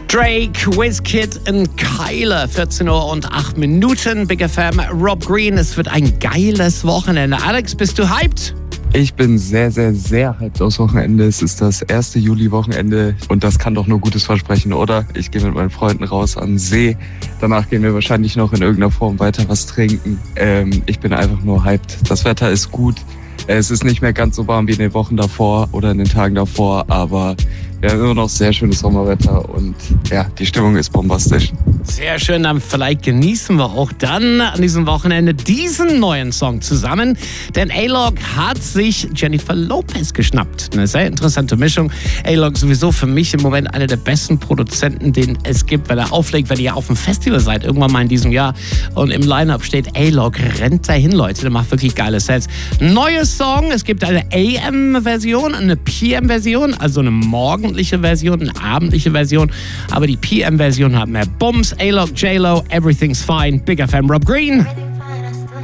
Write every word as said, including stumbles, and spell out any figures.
Drake, Wizkid und Kyler, vierzehn Uhr und acht Minuten. Big F M, Rob Green, es wird ein geiles Wochenende. Alex, bist du hyped? Ich bin sehr, sehr, sehr hyped aufs Wochenende. Es ist das erste Juli-Wochenende und das kann doch nur Gutes versprechen, oder? Ich gehe mit meinen Freunden raus an den See. Danach gehen wir wahrscheinlich noch in irgendeiner Form weiter was trinken. Ähm, ich bin einfach nur hyped. Das Wetter ist gut. Es ist nicht mehr ganz so warm wie in den Wochen davor oder in den Tagen davor, aber wir haben immer noch sehr schönes Sommerwetter und ja, die Stimmung ist bombastisch. Sehr schön, dann vielleicht genießen wir auch dann an diesem Wochenende diesen neuen Song zusammen. Denn A-Log hat sich Jennifer Lopez geschnappt. Eine sehr interessante Mischung. A-Log sowieso für mich im Moment einer der besten Produzenten, den es gibt, wenn er auflegt, wenn ihr auf dem Festival seid, irgendwann mal in diesem Jahr und im Line-Up steht, A-Log rennt dahin, Leute. Der macht wirklich geile Sets. Neues Song, es gibt eine A M-Version, eine P M-Version, also eine morgendliche Version, eine abendliche Version, aber die P M-Version hat mehr Bums. A-Log, J-Lo, Everything's Fine, Big F M, Rob Green.